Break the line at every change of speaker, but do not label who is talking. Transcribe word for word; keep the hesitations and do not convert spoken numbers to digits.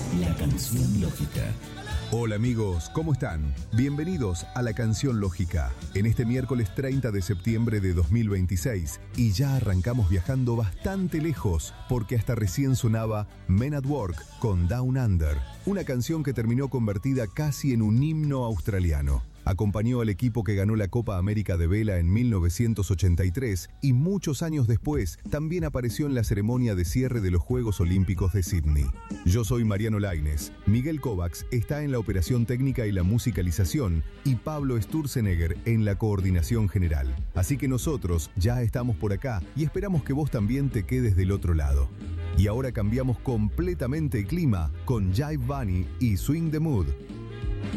La canción lógica.
Hola amigos, ¿cómo están? Bienvenidos a La Canción Lógica, en este miércoles treinta de septiembre de dos mil veintiséis, y ya arrancamos viajando bastante lejos, porque hasta recién sonaba Men at Work con Down Under, una canción que terminó convertida casi en un himno australiano. Acompañó al equipo que ganó la Copa América de Vela en mil novecientos ochenta y tres y muchos años después también apareció en la ceremonia de cierre de los Juegos Olímpicos de Sydney. Yo soy Mariano Lainez, Miguel Kovacs está en la operación técnica y la musicalización y Pablo Sturzenegger en la coordinación general. Así que nosotros ya estamos por acá y esperamos que vos también te quedes del otro lado. Y ahora cambiamos completamente el clima con Jive Bunny y Swing the Mood.